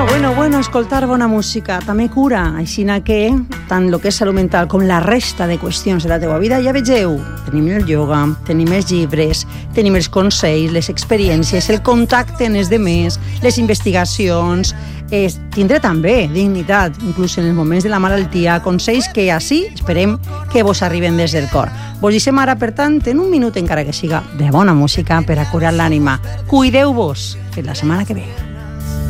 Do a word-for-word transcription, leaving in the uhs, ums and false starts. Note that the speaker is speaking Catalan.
Bueno, bueno, escoltar bona música també cura, així que tant el que és salut mental com la resta de qüestions de la teva vida, ja vegeu, tenim el ioga, tenim els llibres, tenim els consells, les experiències, el contacte en els demés, les investigacions, eh, tindré també dignitat, inclús en els moments de la malaltia, consells que així esperem que vos arriben des del cor. Vos deixem ara, per tant, en un minut, encara que siga de bona música, per a curar l'ànima. Cuideu-vos. Fins la setmana que ve.